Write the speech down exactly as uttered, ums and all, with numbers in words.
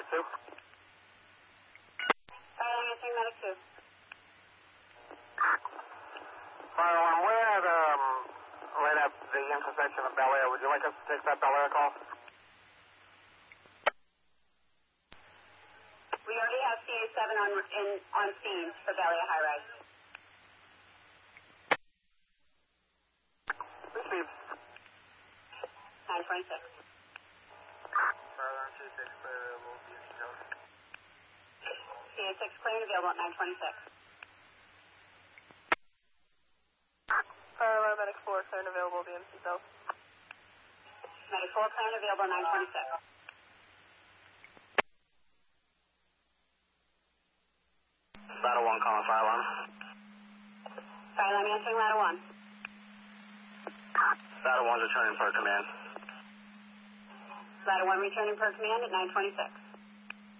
Medic two. Fire line answering Medic two. Fire one, we're at, um, right at the intersection of Bel Air. Would you like us to take that Bel Air call? We already have C A seven on, in, on scene for Bel Air High Rise. Receive. nine twenty-six. Fire alarm C A six clear available, B M C Tower. C A six clear and available at nine twenty-six. Fire alarm Medic four, clear and available, B M C South. Medic four clear and available at nine twenty-six. Ladder one calling fire alarm. Fire line answering ladder one. Ladder one's returning per command. Ladder one returning per command at nine twenty-six.